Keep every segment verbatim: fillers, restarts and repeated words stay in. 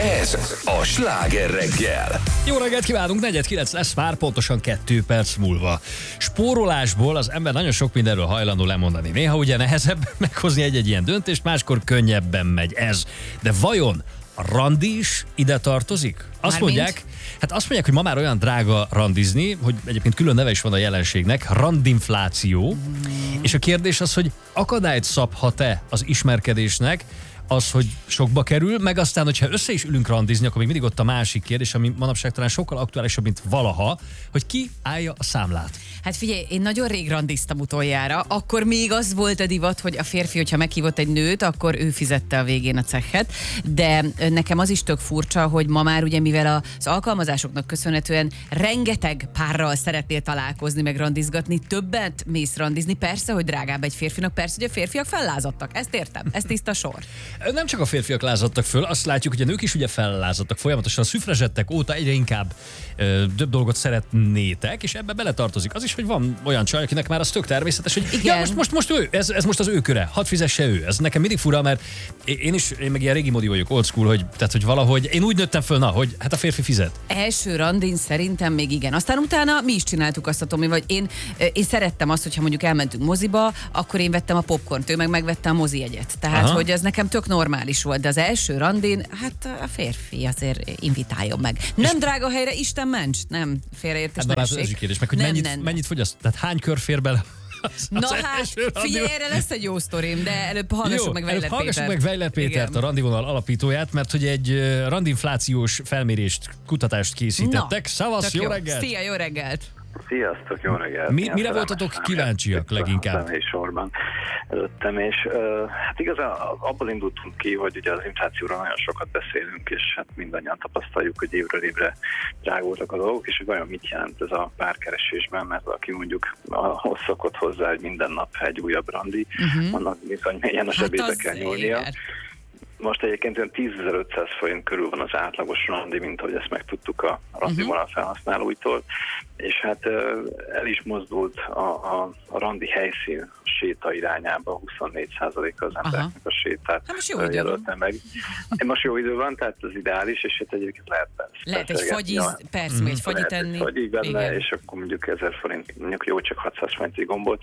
Ez a Sláger reggel. Jó reggelt kívánunk, negyed kilenc lesz már, pontosan kettő perc múlva. Spórolásból az ember nagyon sok mindenről hajlandó lemondani. Néha ugye nehezebb meghozni egy-egy ilyen döntést, máskor könnyebben megy ez. De vajon a randi is ide tartozik? Azt Mármint? mondják, hát azt mondják, hogy ma már olyan drága randizni, hogy egyébként külön neve is van a jelenségnek, randinfláció. Mm. És a kérdés az, hogy akadályt szabhat-e az ismerkedésnek, az, hogy sokba kerül, meg aztán, hogyha össze is ülünk randizni, akkor még mindig ott a másik kérdés, ami manapság talán sokkal aktuálisabb, mint valaha, hogy ki állja a számlát. Hát figyelj, én nagyon rég randiztam utoljára, akkor még az volt a divat, hogy a férfi, hogyha meghívott egy nőt, akkor ő fizette a végén a cechet, de nekem az is tök furcsa, hogy ma már ugye, mivel az alkalmazásoknak köszönhetően rengeteg párral szeretnél találkozni, meg randizgatni, többet mész randizni, persze, hogy drágább egy férfinak, persze, hogy a férfiak fellázadtak, ezt értem, ez tiszta sor. Nem csak a férfiak lázadtak föl, azt látjuk, hogy a nők is ugye fellázadtak folyamatosan, a szüfrezsettek óta egyre inkább ö, több dolgot szeretnétek, és ebbe beletartozik az is, hogy van olyan csaj, akinek már az tök természetes, hogy ja, most, most, most ő, ez, ez most az ő köre, hadd fizesse ő. Ez nekem mindig fura, mert én is, én meg ilyen régi módi vagyok, old school, hogy, tehát, hogy valahogy én úgy nőttem föl, na, hogy hát a férfi fizet. Első randin szerintem még igen. Aztán utána mi is csináltuk azt a Tomi, vagy én, én szerettem azt, hogyha mondjuk elmentünk moziba, akkor én vettem a popcornt, ő meg megvette a mozi jegyet. Tehát, aha, hogy ez nekem tök normális volt, de az első randin, hát a férfi azért invitáljon meg. Nem és drága helyre, Isten ments, nem félreértés. Hát, ez egy kérdés, meg hogy nem, mennyit, nem, mennyit fogyaszt, tehát hány kör fér bele? Az, Na az hát, figyelj, erre lesz egy jó sztorim, de előbb hallgassuk meg Weiler Pétert. Hallgassuk meg Weiler Pétert, a randivonal alapítóját, mert hogy egy uh, randinflációs felmérést, kutatást készítettek. Szavasz, jó, jó reggelt! Szia, jó reggelt! Sziasztok, jó reggelt! Mi, mire voltatok kíváncsiak leginkább? A sorban előttem, és uh, hát igazán abból indultunk ki, hogy ugye az inflációról nagyon sokat beszélünk, és hát mindannyian tapasztaljuk, hogy évről évre drágultak a dolgok, és hogy vajon mit jelent ez a párkeresésben, mert aki mondjuk ahhoz szokott hozzá, hogy minden nap egy újabb randi, uh-huh. annak bizony mélyen a zsebébe hát kell nyúlnia. Igen. Most egyébként olyan tízezer-ötszáz forint körül van az átlagos randi, mint ahogy ezt megtudtuk a randi vonal uh-huh. felhasználóitól, és hát el is mozdult a, a, a randi helyszín séta irányába, huszonnégy százaléka az embereknek a sétát hát jelölte meg. Most jó idő van, tehát az ideális, és hát egyébként lehet Lehet egy fagyiz, persze, mm. egy fagyit enni. Lehet egy benne, igen. És akkor mondjuk ezer forint, mondjuk jó, csak hatszáz forintig gombóc.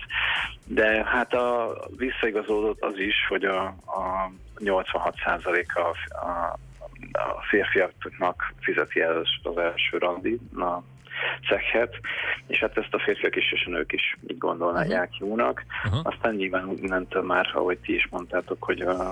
De hát a visszaigazolódott az is, hogy a, a nyolcvanhat százaléka a, a, a férfiaknak fizeti el az első randi, a cechet, és hát ezt a férfiak is és a nők is így gondolnák uh-huh. jónak. Uh-huh. Aztán nyilván innentől már, ahogy ti is mondtátok, hogy a,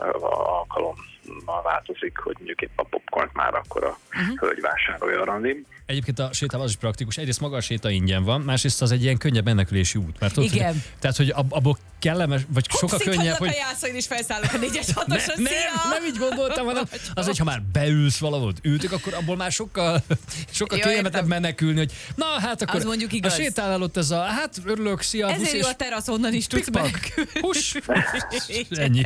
a alkalommal változik, hogy mondjuk épp a popcornt már akkor a uh-huh. hölgy vásárolja a randin. Egyébként a sétában az is praktikus. Egyrészt maga a séta ingyen van, másrészt az egy ilyen könnyebb menekülési út. Mert ott, igen. Hogy, tehát, hogy abból kellemes, vagy sokkal könnyebb, hogy... Hopszit, hogy is felszállok a négyes hatosan, ne, nem, nem így gondoltam, hanem az, hogy ha már beülsz valahol, ültök, akkor abból már sokkal, sokkal könnyebb menekülni, hogy na hát akkor mondjuk igaz. A sétálnál ott ez a, hát örülök, szia, ezért busz, jó a terasz, onnan is tudsz menekülni. Hús! Ennyi.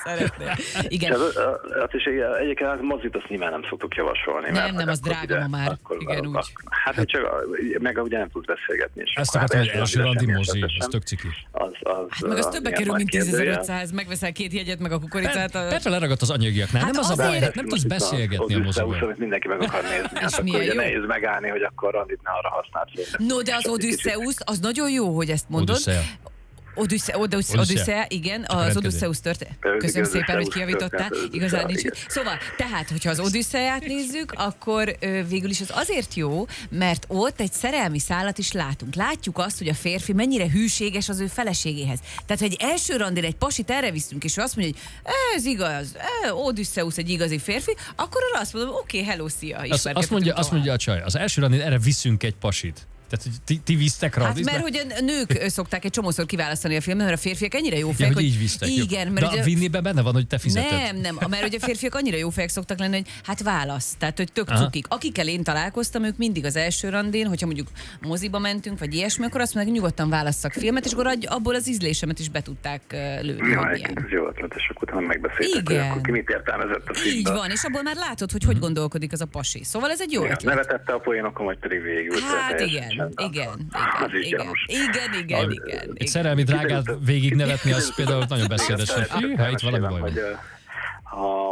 Igen. Hát és egyébként az mozit azt nyilván nem szoktuk javasolni. Nem, nem, az drága ma már. Igen, úgy. Hát csak, meg ugye nem tudsz beszélgetni. Ezt akartam, hogy első randi mozi, ez tök ciki. Meg az többe kerül, mint tízezer-ötszáz, megveszel két jegyet, meg a kukoricát. Persze leragadt az anyagiaknál, hát nem az a baj, nem tudsz beszélgetni a moziban. Mindenki meg akar nézni, hát akkor ugye nehéz megállni, hogy akkor randit ne arra használt. No, de az Odysseus, az nagyon jó, hogy ezt mondod. Odüsszea, Odüsszea, Odüsszea, igen, csak az Odysseus történet. Köszönöm szépen, hogy kijavítottál, igazán nincs. Szóval, tehát, hogyha az Odüsszeát nézzük, akkor ö, végül is az azért jó, mert ott egy szerelmi szálat is látunk. Látjuk azt, hogy a férfi mennyire hűséges az ő feleségéhez. Tehát, ha egy első randin egy pasit erre viszünk, és ő azt mondja, hogy ez igaz, Odysseus egy igazi férfi, akkor arra azt mondom, oké, okay, hello, szia, azt, azt, mondja, azt mondja a csaj, az első randin erre viszünk egy pasit. Tehát, hogy ti, ti visztek randizni? Hát mert hogy a nők szokták egy csomószor kiválasztani a filmet, mert a férfiak ennyire jó fejek, ja, hogy így visztek. Igen, mert de ugye, a vinniben benne van, hogy te fizeted. Nem, nem, mert hogy a férfiak annyira jó fejek szoktak lenni, hogy hát válasz. Tehát, hogy tök cukik. Akikkel én találkoztam, ők mindig az első randin, hogyha mondjuk moziba mentünk, vagy ilyesmi, akkor azt mondják, nyugodtan válasszak filmet, és akkor abból az ízlésemet is be tudták lőni. Ja, ez jó ötlet, és akkor utána megbeszéltek, hogy akkor ki mit értelmezett a filmben. Így van, és abból már látod, hogy hogy gondolkodik az a pasi. Szóval ez egy jó ötlet. Nevetette a poénokon, vagy pedig végül. Hát igen, igen. Igen, igen, igen, igen, igen. Egy szerelmi drágát végig nevetni, az például nagyon beszédes. Hűha, itt valami baj van. Ha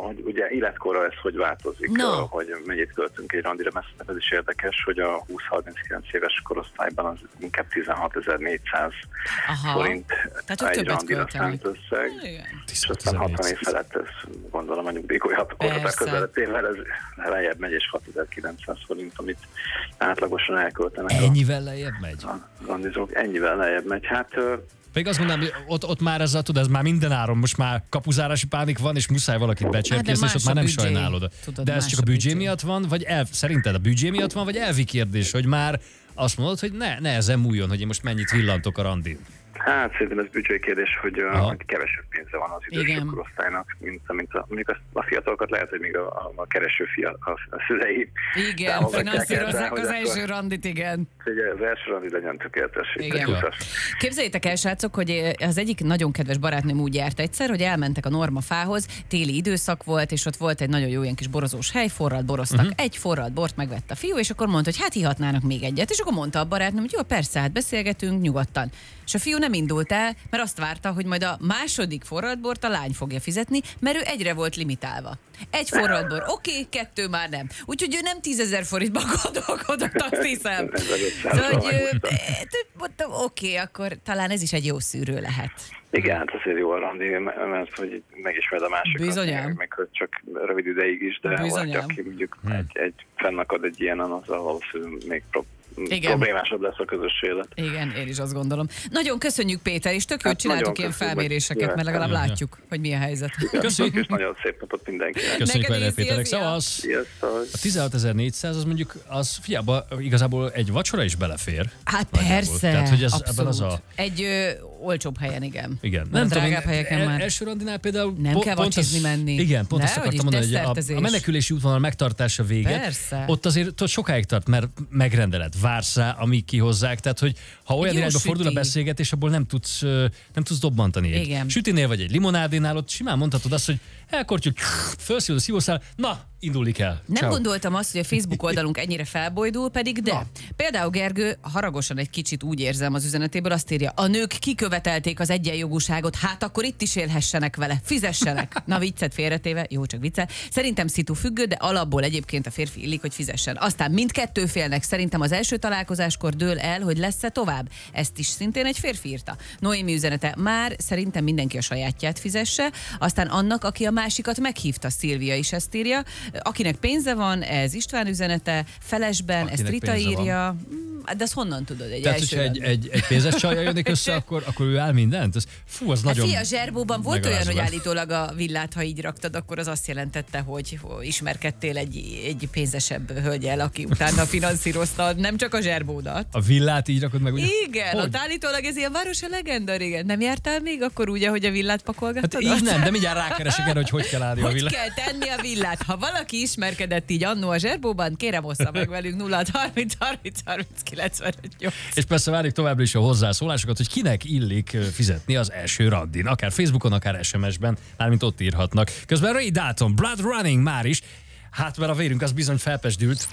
hogy ugye életkorra ez hogy változik, no. hogy mennyit költünk egy randira, mert ez is érdekes, hogy a húsz-harminckilenc éves korosztályban az inkább tizenhatezer-négyszáz forint tehát, egy randira szánt összeg, és aztán hatvan év felett ez gondolom a nyugdíjkorhatár közeletével ez lejjebb megy, és hatezer-kilencszáz forint, amit átlagosan elköltenek. Ennyivel lejjebb megy? A randizók ennyivel lejjebb megy. Hát Pedig azt mondanám, hogy ott, ott már ez a, tudod, ez már minden áron, most már kapuzárási pánik van, és muszáj valakit becserkészni, és ott már nem büdzsé. sajnálod. Tudod, de ez csak a büdzsé, büdzsé miatt van, vagy el, szerinted a büdzsé miatt van, vagy elvi kérdés, hogy már azt mondod, hogy ne, ne ezen múljon, hogy én most mennyit villantok a randin? Hát szerintem ez büdzsé kérdés, hogy, hogy kevesebb pénze van az idősebb korosztálynak, mint, mint a, mondjuk a, a fiatalokat lehet, hogy még a, a, a kereső fia, a, a szülei. Igen, finanszírozzák az első randit, igen. Ugye az első randit legyen tökéletes. Képzeljétek el, srácok, hogy az egyik nagyon kedves barátnőm úgy járt egyszer, hogy elmentek a Norma fához, téli időszak volt, és ott volt egy nagyon jó ilyen kis borozós hely, forralt boroztak. Uh-huh. Egy forralt bort megvett a fiú, és akkor mondta, hogy hát ihatnának még egyet. És akkor mondta a barátnőm, hogy jó, persze, hát beszélgetünk nyugodtan. És a fiú nem indult el, mert azt várta, hogy majd a második forradbort a lány fogja fizetni, mert ő egyre volt limitálva. Egy forradbor, oké, okay, kettő már nem. Úgyhogy ő nem tízezer forintba gondolkodott, azt hiszem. Szóval, hogy mondtam, oké, okay, akkor talán ez is egy jó szűrő lehet. Igen, hát azért jó a randi, mert hogy megismered a másikat, meg, meg hogy csak rövid ideig is, de valaki, aki mondjuk hmm. egy, egy fennakad egy ilyenen, azzal valószínűleg még prób- problémásabb lesz a közös élet. Igen, én is azt gondolom. Nagyon köszönjük, Péter, és tök hát jót csináltuk ilyen felméréseket, mert legalább látjuk, hogy mi a helyzet. Köszönjük. És nagyon szép napot mindenkinek. Köszönjük vele, Péterek. Szevasz! A tizenhatezer-négyszáz az mondjuk, az fiába igazából egy vacsora is belefér. Hát persze, tehát, hogy ez, abszolút. Az a... Egy ö, olcsóbb helyen, igen. Igen. Nem tudom, drágább helyeken el, már. Első randinál például... Nem po- kell vacsizni menni. Igen, pont ne, azt akartam mondani, hogy a, a menekülési útvonal megtartása véget. Persze. Ott azért ott sokáig tart, mert megrendeled, vársz rá, amíg kihozzák. Tehát, hogy ha olyan irányba fordul a beszélgetés, abból nem tudsz, nem tudsz dobbantani. Egy igen. sütinél vagy egy limonádénál, ott simán mondhatod azt, hogy elkortjuk, felszívod a szívószál, na, indulni kell. Nem Ciao. Gondoltam azt, hogy a Facebook oldalunk ennyire felbojdul, pedig de. Na. Például Gergő haragosan egy kicsit úgy érzem az üzenetéből, azt írja, a nők kikövetelték az egyenjogúságot, hát akkor itt is élhessenek vele, fizessenek. Na viccet félretéve, jó, csak viccel. Szerintem szitu függő, de alapból egyébként a férfi illik, hogy fizessen. Aztán mindkettő félnek szerintem az első találkozáskor dől el, hogy lesz-e tovább. Ezt is szintén egy férfi írta. Noémi üzenete, már szerintem mindenki a sajátját fizesse, aztán annak, aki a másikat meghívta, Szilvia is ezt írja. Akinek pénze van, ez István üzenete, felesben, akinek ezt Rita írja. Van. De azt honnan tudod? Egy Tehát, hogyha egy, egy, egy pénzes csajjal jönnék össze, akkor, akkor ő áll mindent? Ez, fú, az nagyon... Fia, zserbóban volt olyan, hogy állítólag a villát, ha így raktad, akkor az azt jelentette, hogy ismerkedtél egy, egy pénzesebb hölgyel, aki utána finanszírozta nem csak a zserbódat. A villát így rakod meg? Ugye? Igen, ott állítólag ez ilyen városi legenda, régen. Nem jártál még akkor úgy, ahogy a villát pakolgattad? Hát így nem, de mindjárt rákeresek erre, hogy hogy kell állni a villát. Hogy kell tenni a villát? Ha valaki ismerkedett így annó a zserbóban, kérem ossza meg velünk nulla harminc harminc harminc kilencvenöt nyolc. És persze várjuk továbbra is a hozzászólásokat, hogy kinek illik fizetni az első randin. Akár Facebookon, akár es em es-ben, mármint ott írhatnak. Közben Ray Dalton, Blood Running már is. Hát mert a vérünk az bizony felpesdült.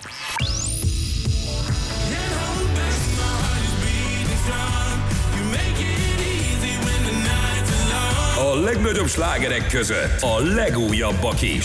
A legnagyobb slágerek között a legújabbak is.